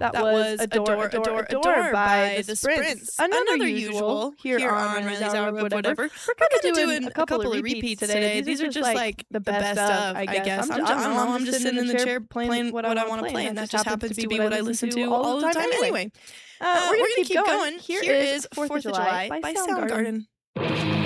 That was Adore by the Sprints. Another usual here on Riley's Hour of Whatever. We're kind of doing a couple of repeats today. These are just like the best of, I guess. I don't know. I'm just sitting in the chair playing what I want to play, and that just happens to be what I listen to all the time anyway. We're going to keep going. Here is 4th of July by Soundgarden.